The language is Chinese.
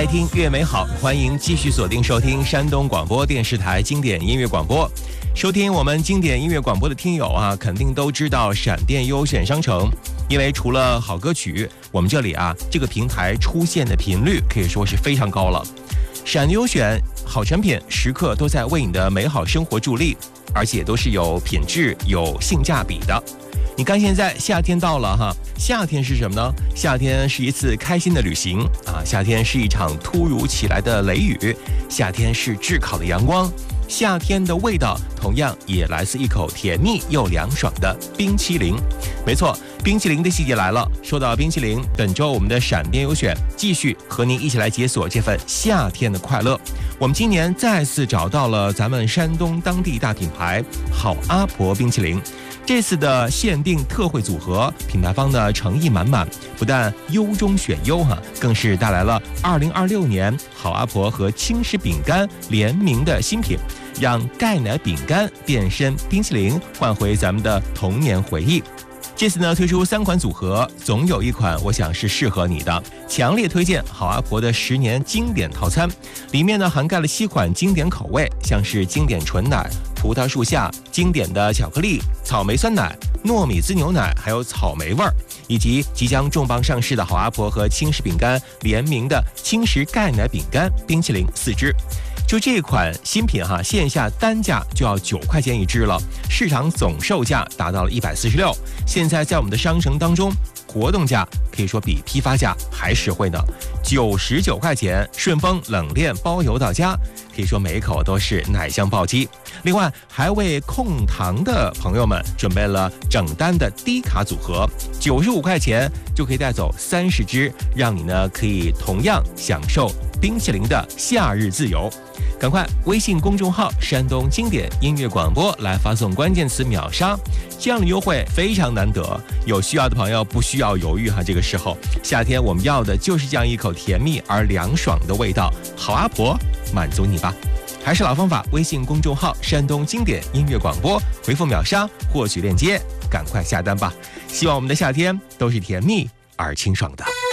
爱听越美好，欢迎继续锁定收听山东广播电视台经典音乐广播。收听我们经典音乐广播的听友啊，肯定都知道闪电优选商城，因为除了好歌曲，我们这里啊这个平台出现的频率可以说是非常高了。闪电优选好产品时刻都在为你的美好生活助力，而且都是有品质、有性价比的。你看，现在夏天到了哈，夏天是什么呢？夏天是一次开心的旅行啊，夏天是一场突如其来的雷雨，夏天是炙烤的阳光，夏天的味道同样也来自一口甜蜜又凉爽的冰淇淋。没错，冰淇淋的季节来了。说到冰淇淋，本周我们的闪电优选继续和您一起来解锁这份夏天的快乐。我们今年再次找到了咱们山东当地大品牌好阿婆冰淇淋。这次的限定特惠组合，品牌方的诚意满满，不但优中选优更是带来了2026年好阿婆和轻食饼干联名的新品，让钙奶饼干变身冰淇淋，换回咱们的童年回忆。这次呢推出3款组合，总有一款我想是适合你的。强烈推荐好阿婆的10年经典套餐，里面呢涵盖了7款经典口味，像是经典纯奶、葡萄树下、经典的巧克力、草莓酸奶、糯米滋牛奶，还有草莓味儿，以及即将重磅上市的好阿婆和轻食饼干联名的轻食钙奶饼干冰淇淋4支。就这款新品线下单价就要9块钱一支了，市场总售价达到了146，现在在我们的商城当中，活动价可以说比批发价还实惠呢，99块钱，顺丰冷链包邮到家，可以说每一口都是奶香暴击。另外还为控糖的朋友们准备了整单的低卡组合，95块钱就可以带走30支，让你呢可以同样享受冰淇淋的夏日自由。赶快微信公众号山东经典音乐广播来发送关键词秒杀，这样的优惠非常难得，有需要的朋友不需要犹豫这个时候夏天我们要的就是这样一口甜蜜而凉爽的味道，好阿婆满足你吧。还是老方法，微信公众号山东经典音乐广播，回复秒杀获取链接，赶快下单吧。希望我们的夏天都是甜蜜而清爽的。